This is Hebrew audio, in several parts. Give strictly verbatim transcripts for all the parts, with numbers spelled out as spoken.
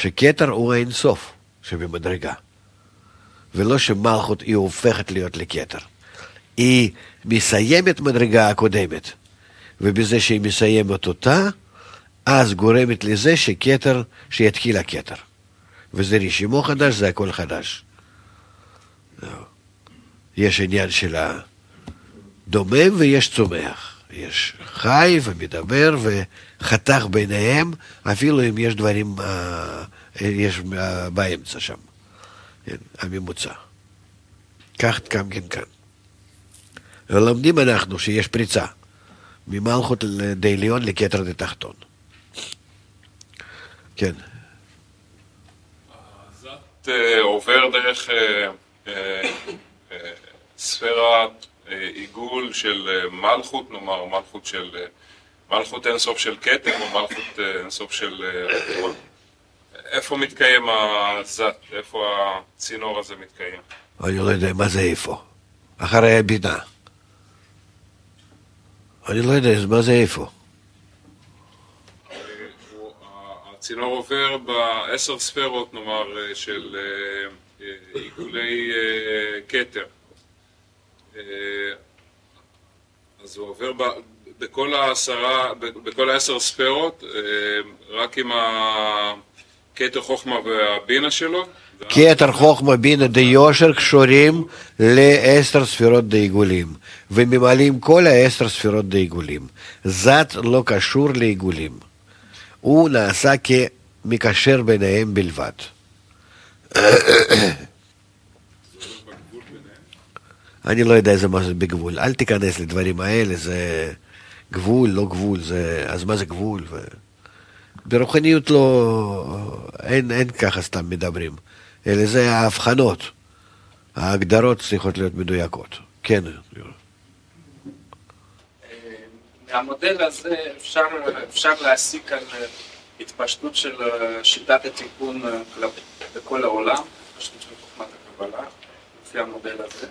שכתר הוא אין סוף שבמדרגה, ולא שמלכות היא הופכת להיות לכתר. היא מסיימת מדרגה הקודמת, ובזה שהיא מסיימת אותה, אז גורמת לזה שכתר, שיתחיל הכתר. וזה רשימו חדש, זה הכל חדש. יש עניין של הדומם ויש צומח. יש חי ומדבר וחתך ביניהם, אפילו אם יש דברים, יש באמצע שם. הממוצע. כך גם כן כאן. ולומדים אנחנו שיש פריצה ממלכות דעליון לכתר דתחתון. כן. אז את עובר דרך ספירת עיגול של מלכות, נאמר מלכות של מלכות אינסוף של כתר או מלכות אינסוף של רצון. איפה מתקיים הזת? איפה הצינור הזה מתקיים? אני לא יודע מה זה איפה. אחרי הבינה. אני לא יודע מה זה איפה. הצינור עובר בעשר ספירות, נאמר, של עיגולי כתר. אז הוא עובר בכל העשרה, בכל העשר ספירות, רק עם הכתר חוכמה והבינה שלו. כתר חוכמה בינה די יושר קשורים לעשר ספירות די עיגולים, וממלאים כל העשר ספירות די עיגולים. זת לא קשור לעיגולים. הוא נעשה כמקשר ביניהם בלבד. אני לא יודע איזה מה זה בגבול. אל תיכנס לדברים האלה, זה גבול, לא גבול, זה... אז מה זה גבול? ו... ברוחניות לא... אין, אין ככה סתם מדברים. אלה זה ההבחנות. ההגדרות צריכות להיות מדויקות. כן. מהמודל הזה אפשר, אפשר להסיק על התפשטות של שיטת התיקון בכל העולם, התפשטות של חוכמת הקבלה, לפי המודל הזה.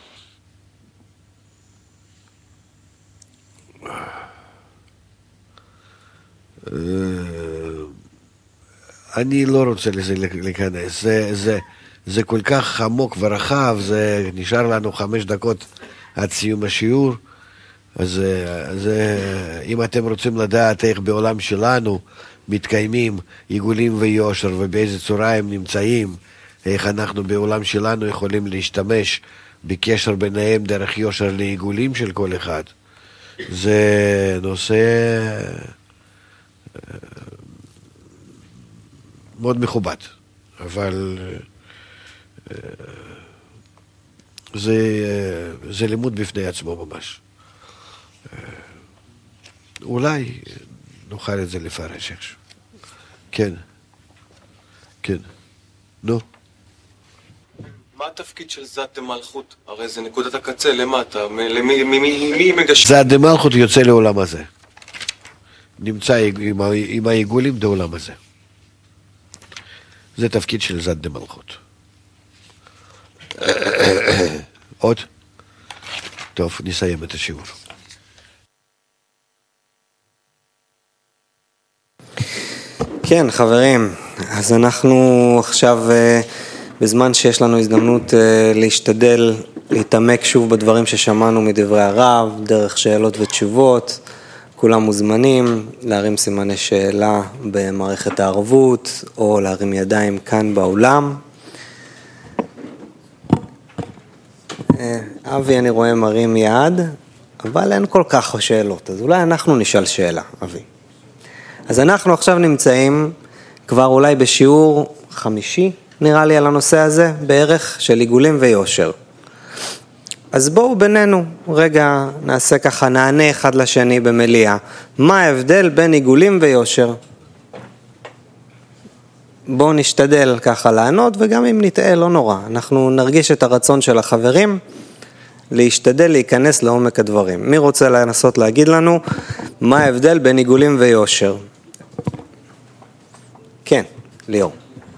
אני לא רוצה לזה להיכנס, זה, זה, זה כל כך עמוק ורחב, זה נשאר לנו חמש דקות עד סיום השיעור, אז, אז אם אתם רוצים לדעת איך בעולם שלנו מתקיימים עיגולים ויושר ובאיזה צורה הם נמצאים, איך אנחנו בעולם שלנו יכולים להשתמש בקשר ביניהם דרך יושר לעיגולים של כל אחד, זה נושא מאוד מכובד, אבל זה, זה לימוד בפני עצמו ממש. אולי נוכל את זה לפרש איכשהו. כן, כן. נו. מה התפקיד של זת דמלכות? הרי זה נקודת הקצה למטה, למי, מי, מי, מי מגשר? זת דמלכות יוצא לעולם הזה. נמצא עם, עם העיגולים בעולם הזה. זה תפקיד של זת דמלכות. עוד? טוב, נסיים את השיעור. כן, חברים, אז אנחנו עכשיו בזמן שיש לנו הזדמנות להשתדל להתעמק שוב בדברים ששמענו מדברי הרב, דרך שאלות ותשובות. כולם מוזמנים להרים סימני שאלה במערכת הערבות או להרים ידיים כאן באולם. אבי, אני רואה מרים יד, אבל אין כל כך שאלות, אז אולי אנחנו נשאל שאלה, אבי. אז אנחנו עכשיו נמצאים כבר אולי בשיעור חמישי, נראה לי על הנושא הזה, בערך של עיגולים ויושר. אז בואו בינינו, רגע נעשה ככה, נענה אחד לשני במליאה. מה ההבדל בין עיגולים ויושר? בואו נשתדל ככה לענות, וגם אם נטעה לא נורא. אנחנו נרגיש את הרצון של החברים, להשתדל להיכנס לעומק הדברים. מי רוצה לנסות להגיד לנו מה ההבדל בין עיגולים ויושר? כן, ליאור.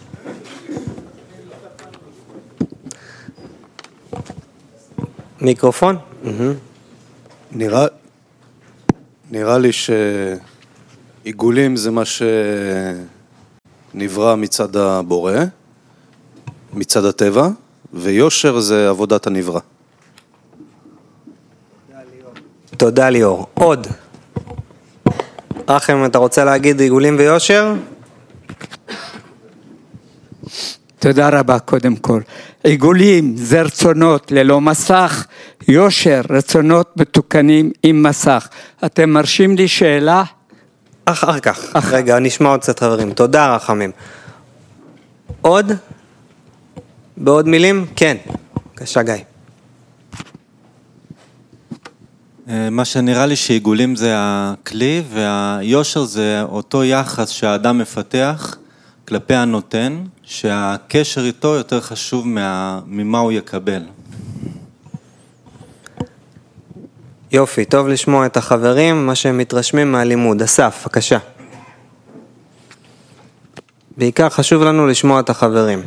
מיקרופון? נראה, נראה לי שעיגולים זה מה נברא מצד הבורא, מצד הטבע, ויושר זה עבודת הנברא. תודה ליאור. עוד. רחם, אתה רוצה להגיד עיגולים ויושר? תודה רבה קודם כל. עיגולים זה רצונות ללא מסך, יושר רצונות מתוקנים עם מסך. אתם מרשים לי שאלה? אחר כך. אחר. רגע, נשמע עוד קצת חברים. תודה רחמים. עוד? בעוד מילים? כן. בבקשה גיא. מה שנראה לי שעיגולים זה הכלי, והיושר זה אותו יחס שהאדם מפתח כלפי הנותן, שהקשר איתו יותר חשוב מה, ממה הוא יקבל. יופי, טוב לשמוע את החברים, מה שהם מתרשמים מהלימוד. אסף, בבקשה. בעיקר חשוב לנו לשמוע את החברים.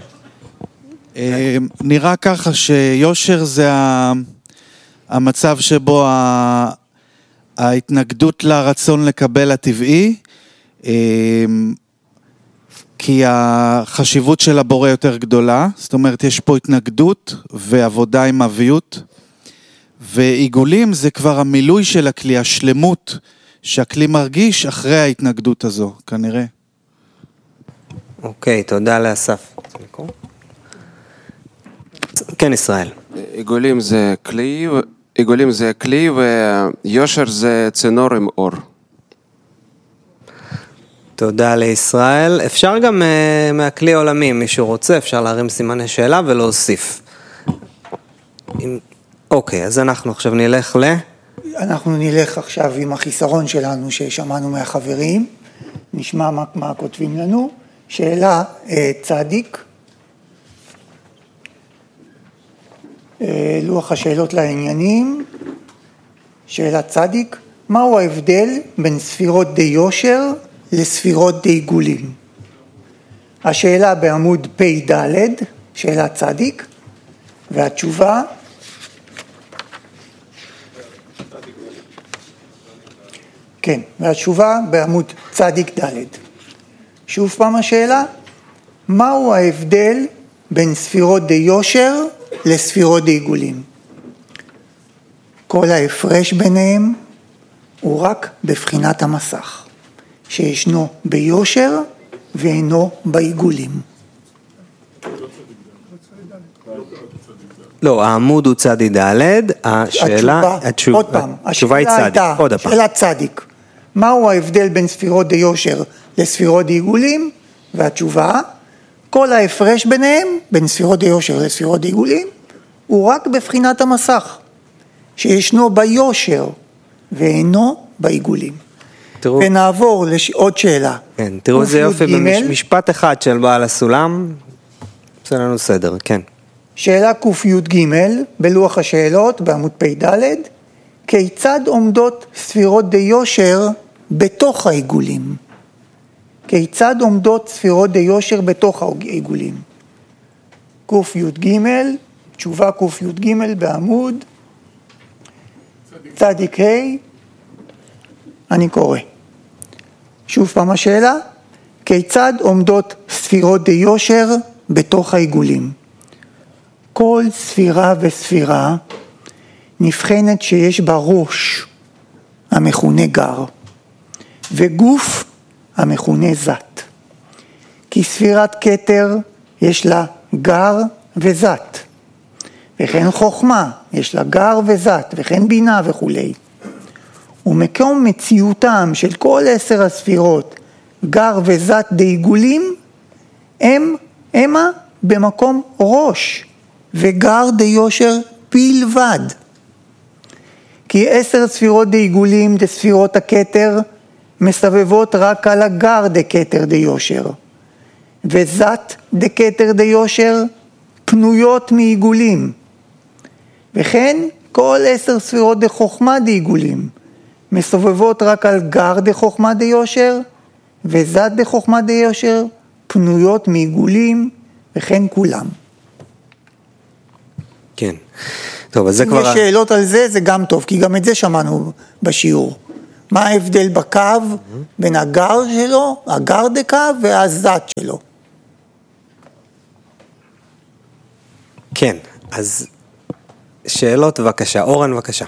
נראה ככה שיושר זה המצב שבו ההתנגדות לרצון לקבל הטבעי, כי החשיבות של הבורא יותר גדולה, זאת אומרת יש פה התנגדות ועבודה עם אביות, ועיגולים זה כבר המילוי של הכלי, השלמות שהכלי מרגיש אחרי ההתנגדות הזו, כנראה. אוקיי, תודה לאסף. כן, ישראל. עיגולים זה כלי, עיגולים זה כלי ויושר זה צינור עם אור. תודה לישראל. אפשר גם uh, מהכלי העולמי, אם מישהו רוצה, אפשר להרים סימני שאלה ולהוסיף. אם... אוקיי, אז אנחנו עכשיו נלך ל... אנחנו נלך עכשיו עם החיסרון שלנו ששמענו מהחברים, נשמע מה, מה כותבים לנו. שאלה uh, צדיק, uh, לוח השאלות לעניינים, שאלה צדיק, מהו ההבדל בין ספירות די יושר לספירות די עיגולים? השאלה בעמוד פי ד', שאלה צדיק, והתשובה כן, והתשובה בעמוד צדיק ד'. שוב פעם השאלה, מהו ההבדל בין ספירות די יושר לספירות די עיגולים? כל ההפרש ביניהם הוא רק בבחינת המסך, שישנו ביושר ואינו בעיגולים. לא, העמוד הוא צדי ד', השאלה, התשובה, עוד פעם, התשובה היא צדיק, עוד הפעם. שאלה צדיק, מהו ההבדל בין ספירות די יושר לספירות די עיגולים? והתשובה, כל ההפרש ביניהם, בין ספירות די יושר לספירות די עיגולים, הוא רק בבחינת המסך, שישנו ביושר ואינו בעיגולים. תראו, ונעבור לעוד שאלה. כן, תראו איזה יופי במשפט אחד של בעל הסולם, עושה לנו סדר, כן. שאלה קוף י' ג' בלוח השאלות בעמוד פי ד', כיצד עומדות ספירות די יושר בתוך העיגולים? כיצד עומדות ספירות די יושר בתוך העיגולים? קוף י' ג', תשובה קוף י' ג' בעמוד צדיק ה', אני קורא. שוב פעם השאלה, כיצד עומדות ספירות די יושר בתוך העיגולים? כל ספירה וספירה נבחנת שיש בה ראש המכונה גר וגוף המכונה זת. כי ספירת כתר יש לה גר וזת, וכן חוכמה יש לה גר וזת, וכן בינה וכו'. ומקום מציאותם של כל עשר הספירות גר וזת די עיגולים הם המה במקום ראש וגר די יושר בלבד. כי עשר ספירות די עיגולים די ספירות הכתר מסבבות רק על הגר די כתר די יושר, וזת די כתר די יושר פנויות מעיגולים, וכן כל עשר ספירות די חוכמה די עיגולים מסובבות רק על גר די חוכמה די יושר, וזת די חוכמה די יושר פנויות מעיגולים, וכן כולם. כן. טוב, אז זה כבר... אם יש שאלות על זה, זה גם טוב, כי גם את זה שמענו בשיעור. מה ההבדל בקו בין הגר שלו, הגר דקו והזת שלו? כן, אז שאלות בבקשה, אורן בבקשה.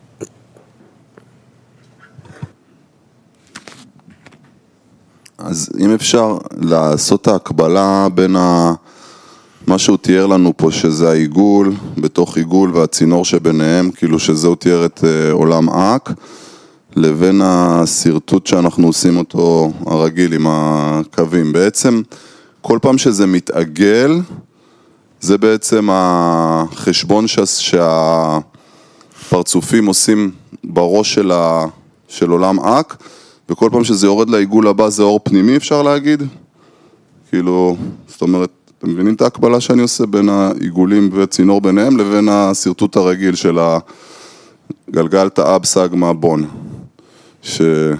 אז אם אפשר לעשות את ההקבלה בין ה... מה שהוא תיאר לנו פה, שזה העיגול בתוך עיגול והצינור שביניהם, כאילו שזה הוא תיאר את עולם אק, לבין הסרטוט שאנחנו עושים אותו הרגיל עם הקווים. בעצם כל פעם שזה מתעגל, זה בעצם החשבון שהפרצופים עושים בראש של, ה... של עולם אק, וכל פעם שזה יורד לעיגול הבא זה אור פנימי, אפשר להגיד? כאילו, זאת אומרת, אתם מבינים את ההקבלה שאני עושה בין העיגולים וצינור ביניהם, לבין הסרטוט הרגיל של הגלגל תאב סגמה בון. ש...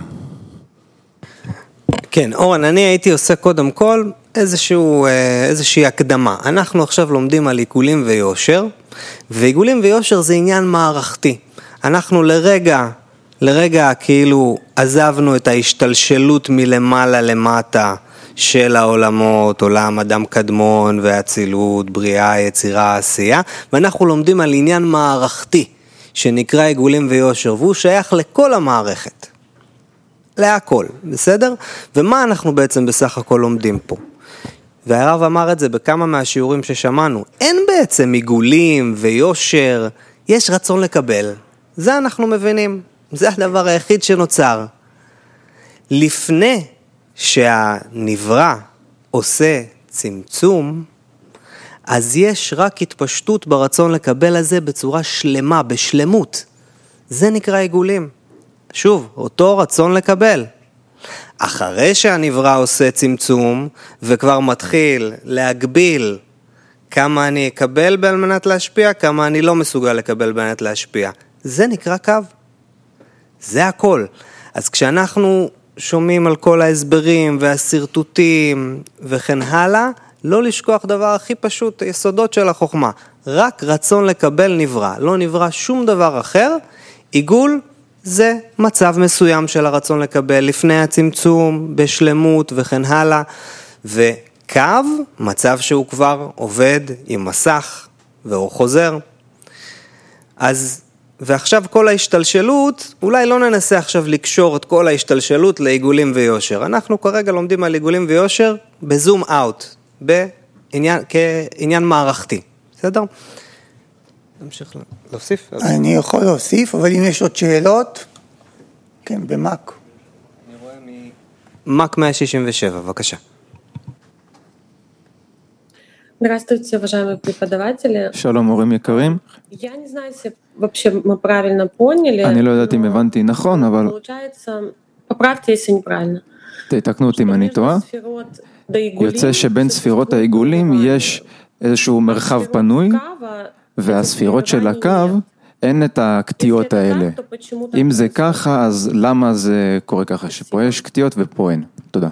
כן, אורן, אני הייתי עושה קודם כל איזשהו, איזושהי הקדמה. אנחנו עכשיו לומדים על עיגולים ויושר, ועיגולים ויושר זה עניין מערכתי. אנחנו לרגע, לרגע כאילו עזבנו את ההשתלשלות מלמעלה למטה של העולמות, עולם אדם קדמון והצילות, בריאה, יצירה, עשייה, ואנחנו לומדים על עניין מערכתי שנקרא עיגולים ויושר, והוא שייך לכל המערכת. להכל, בסדר? ומה אנחנו בעצם בסך הכל לומדים פה? והרב אמר את זה בכמה מהשיעורים ששמענו. אין בעצם עיגולים ויושר, יש רצון לקבל. זה אנחנו מבינים. זה הדבר היחיד שנוצר. לפני שהנברא עושה צמצום, אז יש רק התפשטות ברצון לקבל הזה בצורה שלמה, בשלמות. זה נקרא עיגולים. שוב, אותו רצון לקבל. אחרי שהנברא עושה צמצום, וכבר מתחיל להגביל כמה אני אקבל על מנת להשפיע, כמה אני לא מסוגל לקבל על מנת להשפיע. זה נקרא קו. זה הכל. אז כשאנחנו שומעים על כל ההסברים והסרטוטים וכן הלאה, לא לשכוח דבר הכי פשוט, היסודות של החוכמה. רק רצון לקבל נברא, לא נברא שום דבר אחר. עיגול זה מצב מסוים של הרצון לקבל לפני הצמצום, בשלמות וכן הלאה. וקו, מצב שהוא כבר עובד עם מסך והוא חוזר. אז ועכשיו כל ההשתלשלות, אולי לא ננסה עכשיו לקשור את כל ההשתלשלות לעיגולים ויושר. אנחנו כרגע לומדים על עיגולים ויושר בזום אאוט, בעניין, כעניין מערכתי. בסדר? נמשיך להוסיף? אני יכול להוסיף, אבל אם יש עוד שאלות, כן, במק. אני רואה ממק מאה שישים ושבע, בבקשה. Здравствуйте, уважаемые преподаватели. שלום מורים יקרים. Я не знаю, если вообще мы правильно поняли. אני לא יודעת אם הבנתי נכון, אבל получается, поправьте, если неправильно. תתקנו אותי אם אני טועה. יוצא שבין ספירות העיגולים יש איזשהו מרחב פנוי, והספירות של הקו אין את הקטיות האלה. אם זה ככה, אז למה זה קורה ככה? שפה יש קטיות ופה אין. תודה.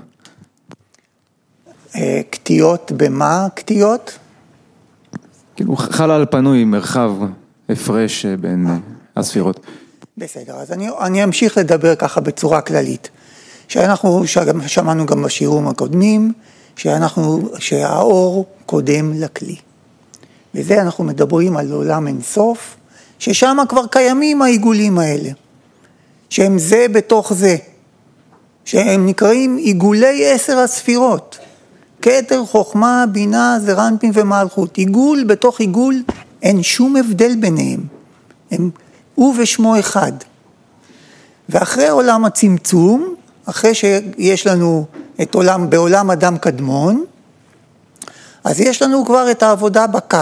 קטיות במה קטיות? כאילו חלל פנוי, מרחב הפרש בין הספירות. בסדר, אז אני, אני אמשיך לדבר ככה בצורה כללית. שאנחנו שמענו גם בשיעורים הקודמים, שאנחנו, שהאור קודם לכלי. וזה אנחנו מדברים על עולם אינסוף, ששם כבר קיימים העיגולים האלה. שהם זה בתוך זה. שהם נקראים עיגולי עשר הספירות. כתר, חוכמה, בינה, זרנפין ומלכות. עיגול בתוך עיגול, אין שום הבדל ביניהם. הם הוא ושמו אחד. ואחרי עולם הצמצום, אחרי שיש לנו את עולם, בעולם אדם קדמון, אז יש לנו כבר את העבודה בקו,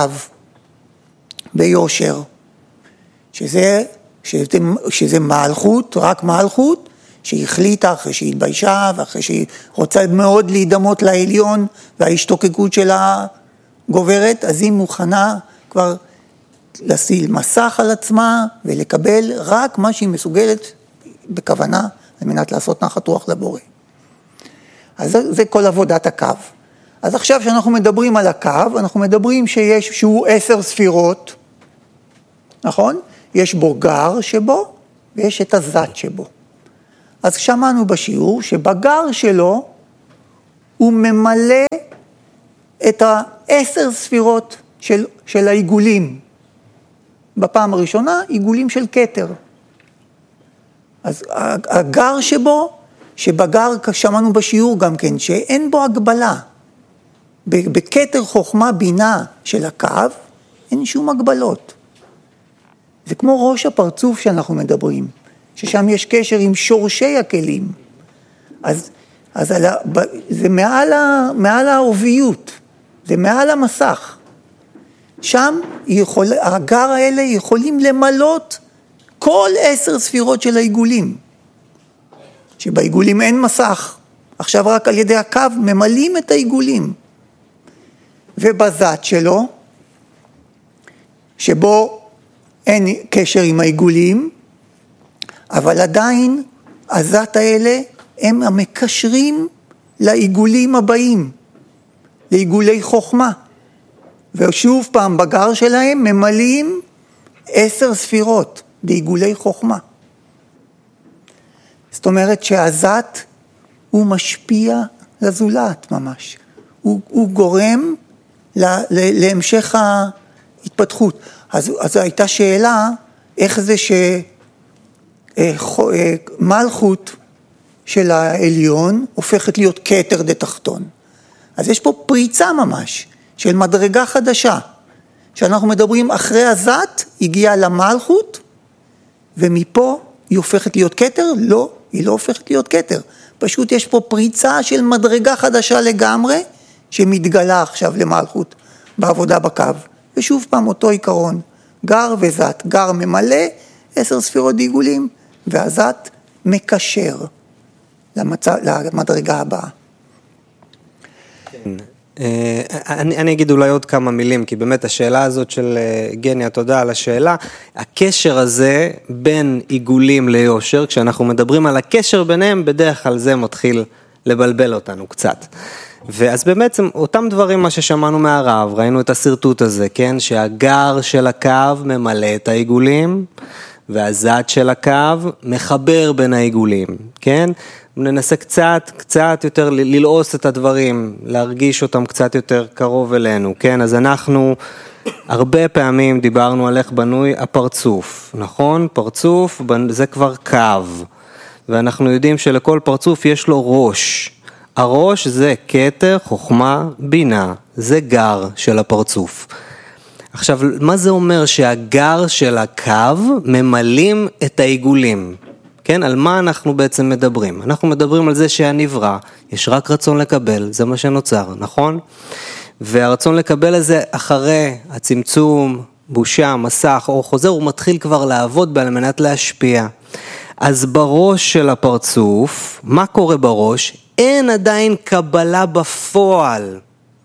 ביושר, שזה, שזה, שזה מלכות, רק מלכות, שהחליטה אחרי שהיא התביישה, ואחרי שהיא רוצה מאוד להידמות לעליון, וההשתוקקות שלה גוברת, אז היא מוכנה כבר לשים מסך על עצמה, ולקבל רק מה שהיא מסוגלת בכוונה, על מנת לעשות נחת רוח לבורא. אז זה, זה כל עבודת הקו. אז עכשיו שאנחנו מדברים על הקו, אנחנו מדברים שיש, שהוא עשר ספירות, נכון? יש בו גר שבו, ויש את הזת שבו. אז שמענו בשיעור שבגר שלו הוא ממלא את העשר ספירות של, של העיגולים. בפעם הראשונה עיגולים של כתר. אז הגר שבו, שבגר שמענו בשיעור גם כן, שאין בו הגבלה. בכתר חוכמה בינה של הקו, אין שום הגבלות. זה כמו ראש הפרצוף שאנחנו מדברים, ששם יש קשר עם שורשי הכלים. אז, אז זה מעל, ה, מעל העוביות, זה מעל המסך. שם יכול, הגר האלה יכולים למלות כל עשר ספירות של העיגולים. שבעיגולים אין מסך, עכשיו רק על ידי הקו ממלאים את העיגולים. ובזת שלו, שבו אין קשר עם העיגולים, אבל עדיין הזת האלה הם המקשרים לעיגולים הבאים, לעיגולי חוכמה. ושוב פעם בגר שלהם ממלאים עשר ספירות בעיגולי חוכמה. זאת אומרת שהזת הוא משפיע לזולת ממש. הוא, הוא גורם לה, להמשך ההתפתחות. אז, אז הייתה שאלה איך זה שמלכות של העליון הופכת להיות כתר דתחתון. אז יש פה פריצה ממש של מדרגה חדשה. שאנחנו מדברים אחרי הזת הגיעה למלכות ומפה היא הופכת להיות כתר? לא, היא לא הופכת להיות כתר. פשוט יש פה פריצה של מדרגה חדשה לגמרי שמתגלה עכשיו למלכות בעבודה בקו. ושוב פעם אותו עיקרון, גר וזת, גר ממלא עשר ספירות עיגולים והזת מקשר למצ... למדרגה הבאה. כן. אני, אני אגיד אולי עוד כמה מילים, כי באמת השאלה הזאת של גניה, תודה על השאלה, הקשר הזה בין עיגולים ליושר, כשאנחנו מדברים על הקשר ביניהם, בדרך כלל זה מתחיל לבלבל אותנו קצת. ואז באמת אותם דברים מה ששמענו מהרב, ראינו את הסרטוט הזה, כן? שהגר של הקו ממלא את העיגולים, והזת של הקו מחבר בין העיגולים, כן? ננסה קצת, קצת יותר ללעוס את הדברים, להרגיש אותם קצת יותר קרוב אלינו, כן? אז אנחנו הרבה פעמים דיברנו על איך בנוי הפרצוף, נכון? פרצוף זה כבר קו, ואנחנו יודעים שלכל פרצוף יש לו ראש. הראש זה כתר, חוכמה, בינה, זה גר של הפרצוף. עכשיו, מה זה אומר שהגר של הקו ממלאים את העיגולים? כן, על מה אנחנו בעצם מדברים? אנחנו מדברים על זה שהנברא, יש רק רצון לקבל, זה מה שנוצר, נכון? והרצון לקבל הזה אחרי הצמצום, בושה, מסך, או חוזר, הוא מתחיל כבר לעבוד על מנת להשפיע. אז בראש של הפרצוף, מה קורה בראש? אין עדיין קבלה בפועל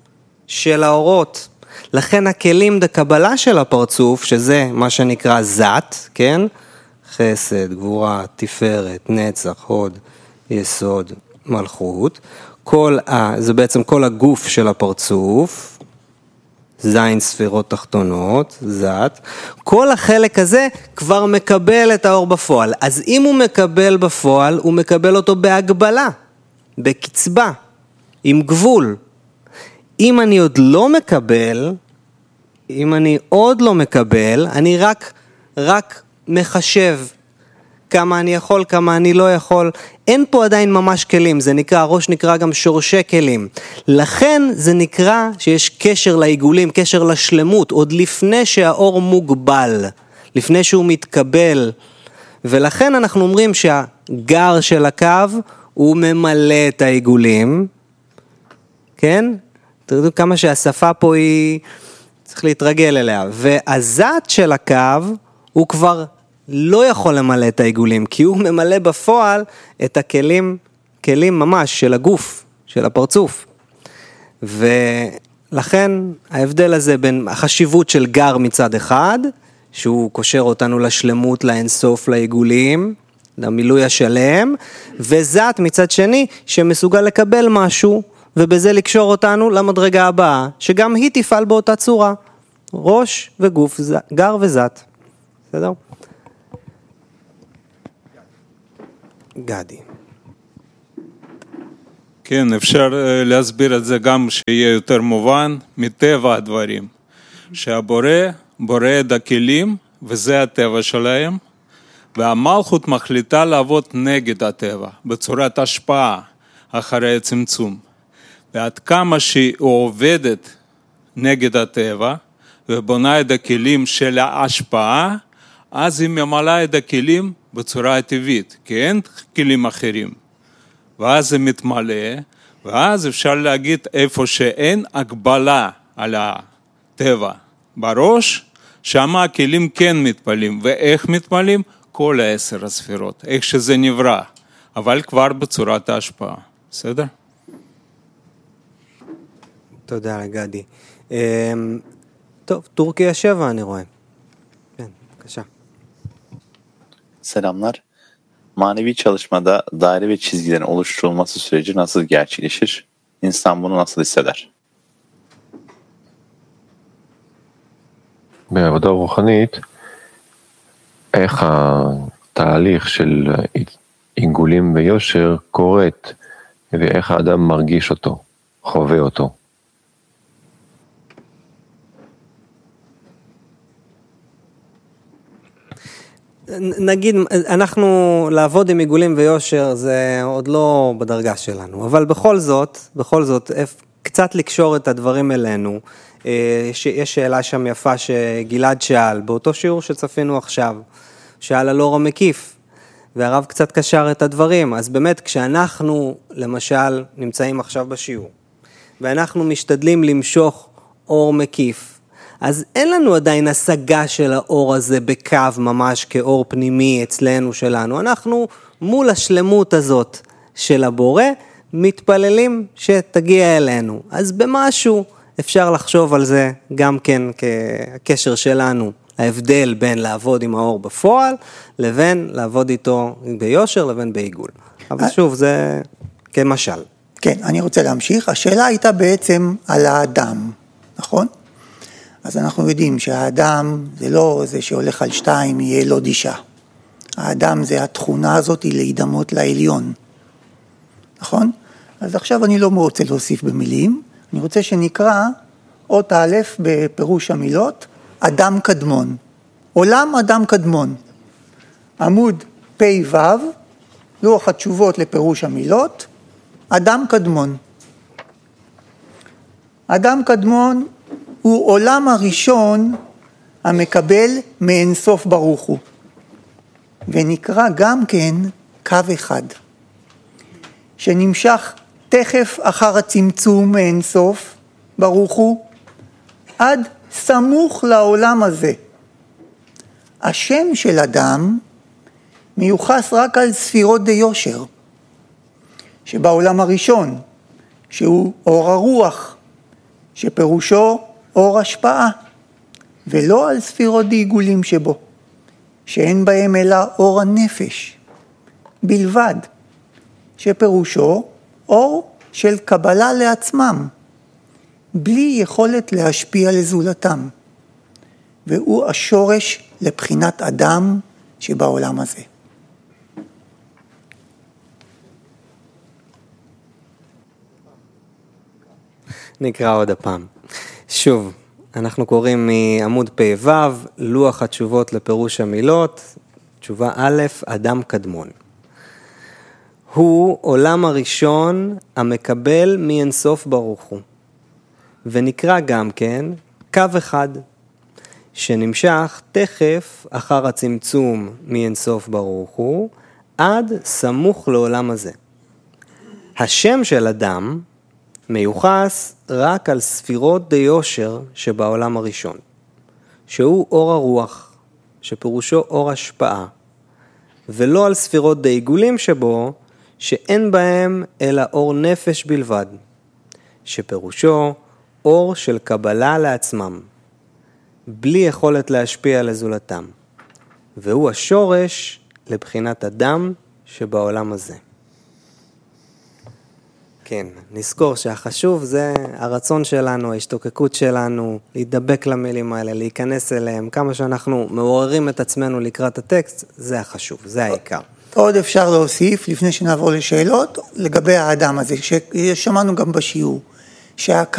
של האורות. לכן הכלים דקבלה של הפרצוף, שזה מה שנקרא זת, כן? חסד, גבורה, תפארת, נצח, הוד, יסוד, מלכות. כל ה, זה בעצם כל הגוף של הפרצוף, זין ספירות תחתונות, זת. כל החלק הזה כבר מקבל את האור בפועל. אז אם הוא מקבל בפועל, הוא מקבל אותו בהגבלה, בקצבה, עם גבול. אם אני עוד לא מקבל, אם אני עוד לא מקבל, אני רק, רק מחשב כמה אני יכול, כמה אני לא יכול. אין פה עדיין ממש כלים, זה נקרא, הראש נקרא גם שורשי כלים. לכן זה נקרא שיש קשר לעיגולים, קשר לשלמות, עוד לפני שהאור מוגבל, לפני שהוא מתקבל. ולכן אנחנו אומרים שהגר של הקו הוא ממלא את העיגולים, כן? תראו כמה שהשפה פה היא, צריך להתרגל אליה. והזת של הקו הוא כבר לא יכול למלא את העיגולים, כי הוא ממלא בפועל את הכלים, כלים ממש של הגוף, של הפרצוף. ולכן ההבדל הזה בין החשיבות של גר מצד אחד, שהוא קושר אותנו לשלמות, לאינסוף, לעיגולים, למילוי השלם, וזת מצד שני שמסוגל לקבל משהו, ובזה לקשור אותנו למדרגה הבאה, שגם היא תפעל באותה צורה, ראש וגוף, גר וזת. בסדר? גדי. כן, אפשר להסביר את זה גם שיהיה יותר מובן מטבע הדברים. שהבורא בורא את הכלים, וזה הטבע שלהם, והמלכות מחליטה לעבוד נגד הטבע, בצורת השפעה אחרי הצמצום. ועד כמה שהיא עובדת נגד הטבע, ובונה את הכלים של ההשפעה, אז היא ממלאה את הכלים בצורה הטבעית, כי אין כלים אחרים. ואז זה מתמלא, ואז אפשר להגיד איפה שאין הגבלה על הטבע בראש, שם הכלים כן מתפלים. ואיך מתפלים? כל העשר הספירות, איך שזה נברא, אבל כבר בצורת ההשפעה. בסדר? תודה לגדי. טוב, טורקיה שבע אני רואה. כן, bırakacağım. Selamlar. Manevi çalışmada daire ve çizgilerin oluşturulması süreci nasıl gerçekleşir? İnsan bunu nasıl hisseder? בעבודה רוחנית, איך התהליך של עיגולים ויושר קורית, ואיך האדם מרגיש אותו, חווה אותו. נגיד, אנחנו לעבוד עם עיגולים ויושר זה עוד לא בדרגה שלנו, אבל בכל זאת, בכל זאת, קצת לקשור את הדברים אלינו. יש שאלה שם יפה שגלעד שאל, באותו שיעור שצפינו עכשיו, שאל על אור המקיף, והרב קצת קשר את הדברים. אז באמת כשאנחנו למשל נמצאים עכשיו בשיעור, ואנחנו משתדלים למשוך אור מקיף, אז אין לנו עדיין השגה של האור הזה בקו ממש כאור פנימי אצלנו שלנו. אנחנו מול השלמות הזאת של הבורא מתפללים שתגיע אלינו. אז במשהו אפשר לחשוב על זה גם כן כקשר שלנו, ההבדל בין לעבוד עם האור בפועל לבין לעבוד איתו ביושר לבין בעיגול. אבל שוב, זה כמשל. כן, אני רוצה להמשיך. השאלה הייתה בעצם על האדם, נכון? אז אנחנו יודעים שהאדם זה לא זה שהולך על שתיים, יהיה לו דישה. האדם זה התכונה הזאת להידמות לעליון. נכון? אז עכשיו אני לא רוצה להוסיף במילים, אני רוצה שנקרא אות א' בפירוש המילות, אדם קדמון. עולם אדם קדמון. עמוד פי ו', לוח התשובות לפירוש המילות, אדם קדמון. אדם קדמון הוא עולם הראשון המקבל מאינסוף ברוך הוא, ונקרא גם כן קו אחד, שנמשך תכף אחר הצמצום מאינסוף ברוך הוא, עד סמוך לעולם הזה. השם של אדם מיוחס רק על ספירות דיושר, שבעולם הראשון, שהוא אור הרוח, שפירושו אור השפעה, ולא על ספירות עיגולים שבו, שאין בהם אלא אור הנפש, בלבד, שפירושו אור של קבלה לעצמם, בלי יכולת להשפיע לזולתם, והוא השורש לבחינת אדם שבעולם הזה. נקרא עוד הפעם. שוב, אנחנו קוראים מעמוד פי ו', לוח התשובות לפירוש המילות, תשובה א', אדם קדמון. הוא עולם הראשון המקבל מאינסוף ברוך הוא, ונקרא גם כן קו אחד, שנמשך תכף אחר הצמצום מאינסוף ברוך הוא, עד סמוך לעולם הזה. השם של אדם מיוחס רק על ספירות דיושר שבעולם הראשון, שהוא אור הרוח, שפירושו אור השפעה, ולא על ספירות דיגולים שבו, שאין בהם אלא אור נפש בלבד, שפירושו אור של קבלה לעצמם, בלי יכולת להשפיע לזולתם, והוא השורש לבחינת אדם שבעולם הזה. כן, נזכור שהחשוב זה הרצון שלנו, ההשתוקקות שלנו, להידבק למילים האלה, להיכנס אליהם, כמה שאנחנו מעוררים את עצמנו לקראת הטקסט, זה החשוב, זה העיקר. עוד אפשר להוסיף, לפני שנעבור לשאלות, לגבי האדם הזה, ששמענו גם בשיעור, שהקו